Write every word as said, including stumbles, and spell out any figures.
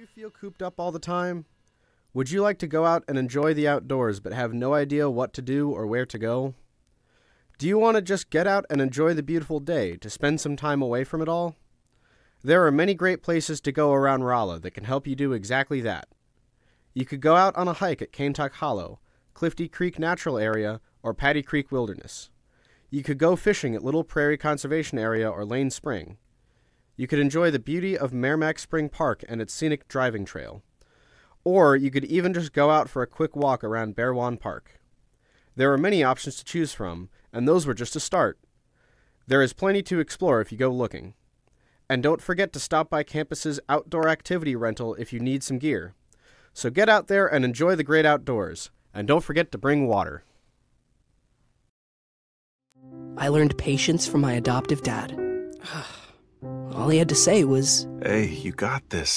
you feel cooped up all the time? Would you like to go out and enjoy the outdoors but have no idea what to do or where to go? Do you want to just get out and enjoy the beautiful day to spend some time away from it all? There are many great places to go around Rolla that can help you do exactly that. You could go out on a hike at Kaintuck Hollow, Clifty Creek Natural Area, or Paddy Creek Wilderness. You could go fishing at Little Prairie Conservation Area or Lane Spring. You could enjoy the beauty of Merrimack Spring Park and its scenic driving trail. Or you could even just go out for a quick walk around Bearwan Park. There are many options to choose from, and those were just a start. There is plenty to explore if you go looking. And don't forget to stop by campus's outdoor activity rental if you need some gear. So get out there and enjoy the great outdoors. And don't forget to bring water. I learned patience from my adoptive dad. All he had to say was, "Hey, you got this."